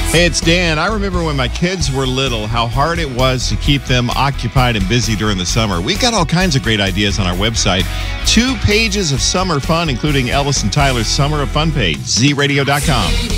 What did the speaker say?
Hey, it's Dan. I remember when my kids were little, how hard it was to keep them occupied and busy during the summer. We've got all kinds of great ideas on our website. 2 pages of summer fun, including Ellis and Tyler's Summer of Fun page, zradio.com.